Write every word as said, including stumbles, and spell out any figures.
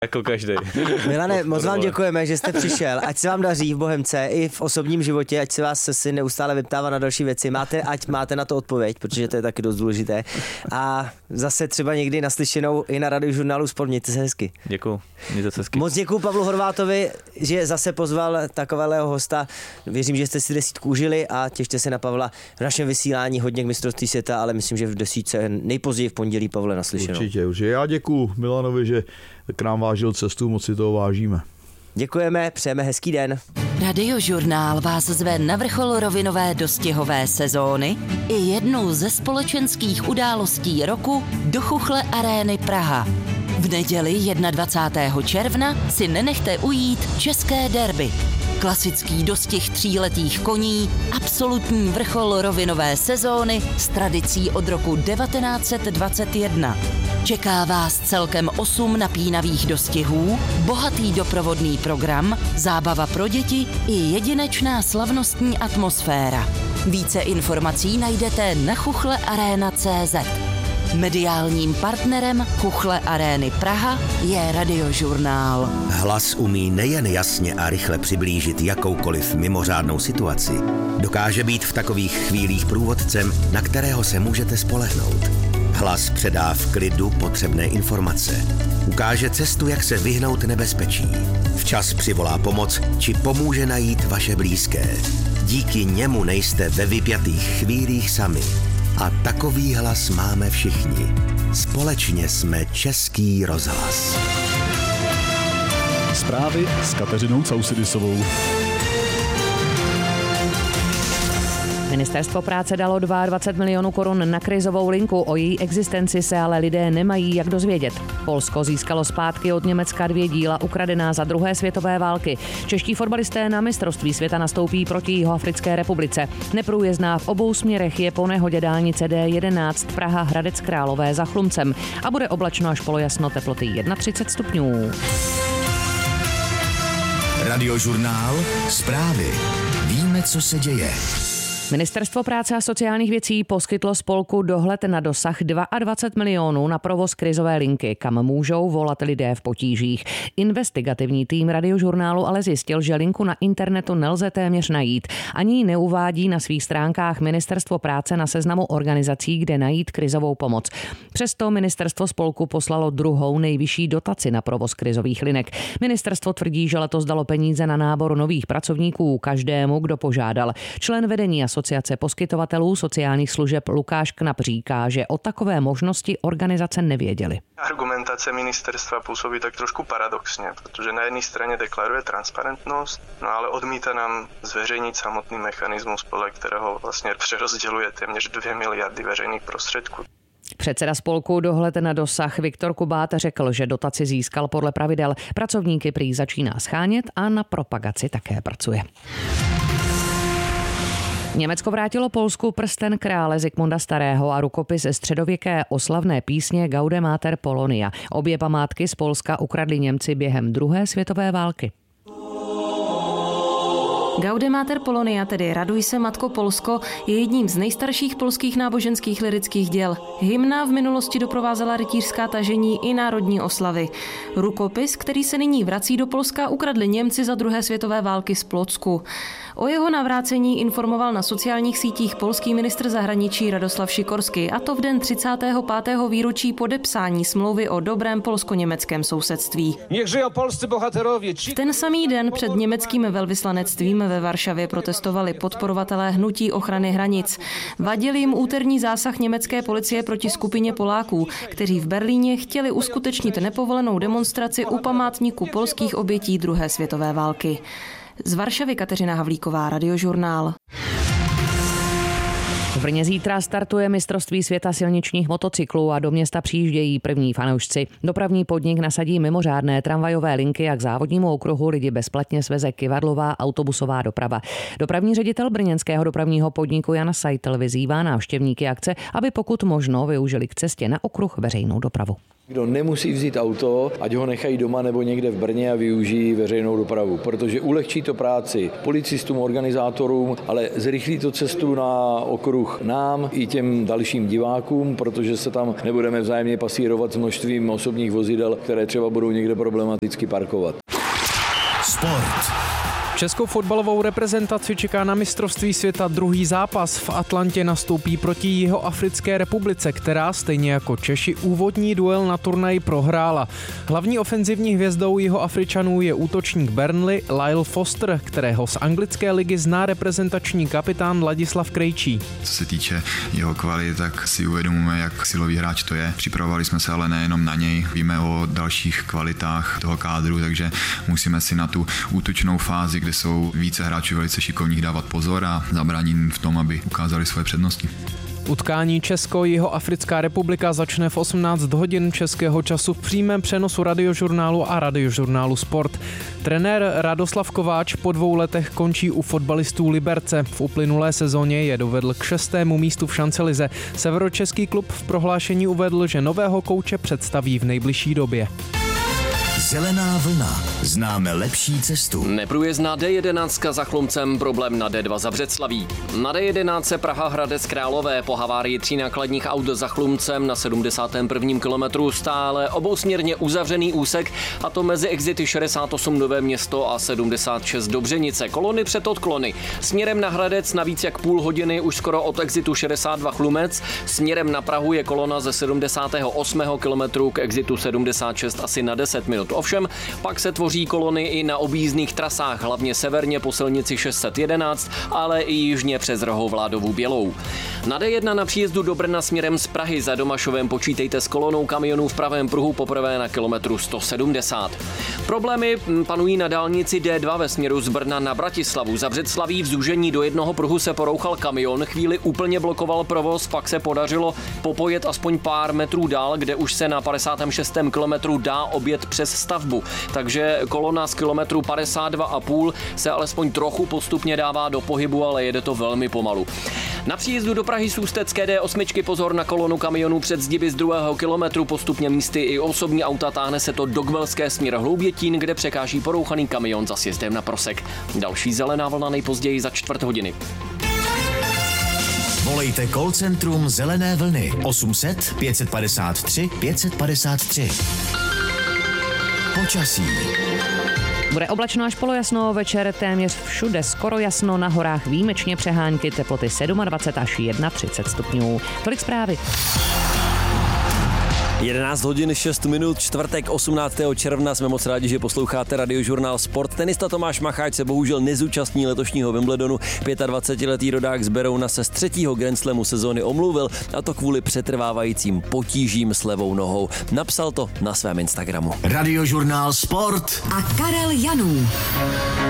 Jako každý. Milane, moc vám děkujeme, že jste přišel. Ať se vám daří v Bohemce i v osobním životě, ať se vás si neustále vyptává na další věci. Máte, ať máte na to odpověď, protože to je taky dost důležité. A zase třeba někdy naslyšenou i na Radiožurnálu Sport. Mějte se hezky. Děkuju. Mějte se hezky. Moc děkuju Pavlu Horvátovi, že zase pozval takového hosta. Věřím, že jste si desítku užili a těšte se na Pavla v našem vysílání hodně k mistrovství světa, ale myslím, že v desítce nejpozději v pondělí. Pavle, naslyšenou. Určitě, určitě. Já děkuju Milanovi, že k nám vážil cestu, moc si toho vážíme. Děkujeme, přejeme hezký den. Radiožurnál vás zve na vrchol rovinové dostihové sezóny i jednu ze společenských událostí roku do Chuchle Arény Praha. V neděli dvacátého prvního června si nenechte ujít české derby. Klasický dostih tříletých koní, absolutní vrchol rovinové sezóny s tradicí od roku devatenáct set dvacet jedna. Čeká vás celkem osm napínavých dostihů, bohatý doprovodný program, zábava pro děti i jedinečná slavnostní atmosféra. Více informací najdete na chuchle arena tečka cé zet. Mediálním partnerem Chuchle Arény Praha je Radiožurnál. Hlas umí nejen jasně a rychle přiblížit jakoukoliv mimořádnou situaci. Dokáže být v takových chvílích průvodcem, na kterého se můžete spolehnout. Hlas předá v klidu potřebné informace. Ukáže cestu, jak se vyhnout nebezpečí. Včas přivolá pomoc, či pomůže najít vaše blízké. Díky němu nejste ve vypjatých chvílích sami. A takový hlas máme všichni. Společně jsme Český rozhlas. Zprávy s Kateřinou Causidisovou. Ministerstvo práce dalo dvacet dva milionů korun na krizovou linku, o její existenci se ale lidé nemají jak dozvědět. Polsko získalo zpátky od Německa dvě díla ukradená za druhé světové války. Čeští fotbalisté na mistrovství světa nastoupí proti Jihoafrické republice. Neprůjezdná v obou směrech je po nehodě dálnice D jedenáct Praha Hradec Králové za Chlumcem a bude oblačno až polojasno, teploty třicet jedna stupňů. Radiožurnál, zprávy. Víme, co se děje. Ministerstvo práce a sociálních věcí poskytlo spolku Dohled na dosah dvacet dva milionů na provoz krizové linky, kam můžou volat lidé v potížích. Investigativní tým Radiožurnálu ale zjistil, že linku na internetu nelze téměř najít. Ani ji neuvádí na svých stránkách Ministerstvo práce na seznamu organizací, kde najít krizovou pomoc. Přesto ministerstvo spolku poslalo druhou nejvyšší dotaci na provoz krizových linek. Ministerstvo tvrdí, že letos dalo peníze na nábor nových pracovníků každému, kdo požádal. Člen vedení Asociace poskytovatelů sociálních služeb Lukáš Knap říká, že o takové možnosti organizace nevěděli. Argumentace ministerstva působí tak trošku paradoxně, protože na jedné straně deklaruje transparentnost, no ale odmítá nám zveřejnit samotný mechanismus, podle kterého vlastně přerozděluje téměř dvě miliardy veřejných prostředků. Předseda spolku Dohled na dosah Viktor Kubát řekl, že dotaci získal podle pravidel. Pracovníky prý začíná schánět a na propagaci také pracuje. Německo vrátilo Polsku prsten krále Zikmunda Starého a rukopis ze středověké oslavné písně Gaude Mater Polonia. Obě památky z Polska ukradli Němci během druhé světové války. Gaude Mater Polonia, tedy Raduj se, Matko Polsko, je jedním z nejstarších polských náboženských lyrických děl. Hymna v minulosti doprovázela rytířská tažení i národní oslavy. Rukopis, který se nyní vrací do Polska, ukradli Němci za druhé světové války z Plocku. O jeho navrácení informoval na sociálních sítích polský ministr zahraničí Radoslav Sikorski, a to v den třicátého pátého výročí podepsání smlouvy o dobrém polsko-německém sousedství. V ten samý den před německým velvyslanectvím ve Varšavě protestovali podporovatelé hnutí ochrany hranic. Vadil jim úterní zásah německé policie proti skupině Poláků, kteří v Berlíně chtěli uskutečnit nepovolenou demonstraci u památníku polských obětí druhé světové války. Z Varšavy Kateřina Havlíková, Radiožurnál. V Brně zítra startuje mistrovství světa silničních motocyklů a do města přijíždějí první fanoušci. Dopravní podnik nasadí mimořádné tramvajové linky a k závodnímu okruhu lidi bezplatně sveze kyvadlová autobusová doprava. Dopravní ředitel brněnského dopravního podniku Jan Sajtl vyzývá návštěvníky akce, aby pokud možno využili k cestě na okruh veřejnou dopravu. Kdo nemusí vzít auto, ať ho nechají doma nebo někde v Brně a využijí veřejnou dopravu, protože ulehčí to práci policistům, organizátorům, ale zrychlí to cestu na okruh nám i těm dalším divákům, protože se tam nebudeme vzájemně pasírovat s množstvím osobních vozidel, které třeba budou někde problematicky parkovat. Sport. Českou fotbalovou reprezentaci čeká na mistrovství světa druhý zápas. V Atlantě nastoupí proti Jihoafrické republice, která stejně jako Češi úvodní duel na turnaji prohrála. Hlavní ofenzivní hvězdou Jihoafričanů je útočník Burnley Lyle Foster, kterého z anglické ligy zná reprezentační kapitán Ladislav Krejčí. Co se týče jeho kvalit, tak si uvědomujeme, jak silový hráč to je. Připravovali jsme se ale nejenom na něj, víme o dalších kvalitách toho kádru, takže musíme si na tu útočnou fázi, kde jsou více hráčů velice šikovných, dávat pozor a zabránit v tom, aby ukázali svoje přednosti. Utkání Česko-Jihoafrická republika začne v osmnáct hodin českého času v přímém přenosu Radiožurnálu a Radiožurnálu Sport. Trenér Radoslav Kováč po dvou letech končí u fotbalistů Liberce. V uplynulé sezóně je dovedl k šestému místu v šancelize. Severočeský klub v prohlášení uvedl, že nového kouče představí v nejbližší době. Zelená vlna. Známe lepší cestu. Neprůjezdná D jedenáct za Chlumcem, problém na D dva za Břeclaví. Na D jedenáct Praha Hradec Králové po havárii tří nákladních aut za Chlumcem na sedmdesátém prvním kilometru stále obousměrně uzavřený úsek, a to mezi exity šedesát osm Nové Město a sedmdesát šest Dobřenice. Kolony před odklony. Směrem na Hradec na víc jak půl hodiny už skoro od exitu šedesát dva Chlumec. Směrem na Prahu je kolona ze sedmdesátého osmého kilometru k exitu sedmdesát šest asi na deset minut. Ovšem, pak se tvoří kolony i na objízdných trasách, hlavně severně po silnici šest set jedenáct, ale i jižně přes Rohovládovu Bělou. Na D jedna na příjezdu do Brna směrem z Prahy za Domašovem počítejte s kolonou kamionů v pravém pruhu poprvé na kilometru sto sedmdesát. Problémy panují na dálnici D dva ve směru z Brna na Bratislavu. Za Břeclaví v zúžení do jednoho pruhu se porouchal kamion, chvíli úplně blokoval provoz, pak se podařilo popojet aspoň pár metrů dál, kde už se na padesátém šestém kilometru dá objet přes stavbu. Takže kolona z kilometru padesát dva a půl se alespoň trochu postupně dává do pohybu, ale jede to velmi pomalu. Na příjezdu do Prahy z Ústecké D osm pozor na kolonu kamionů před zdiby z druhého kilometru, postupně místy i osobní auta, táhne se to do Gvelské směr Hloubětín, kde překáží porouchaný kamion za sjezdem na Prosek. Další zelená vlna nejpozději za čtvrt hodiny. Volejte call centrum Zelené vlny osm set pět padesát tři pět padesát tři. Počasí. Bude oblačno až polojasno, večer téměř všude skoro jasno, na horách výjimečně přehánky, teploty dvacet sedm až třicet jedna stupňů. Tolik zprávy. jedenáct hodin šest minut, čtvrtek osmnáctého června, jsme moc rádi, že posloucháte Radiožurnál Sport. Tenista Tomáš Macháč se bohužel nezúčastní letošního Wimbledonu. dvacetiletý rodák z Berouna se z třetího Grand Slamu sezóny omluvil, a to kvůli přetrvávajícím potížím s levou nohou. Napsal to na svém Instagramu. Radiožurnál Sport a Karel Janů.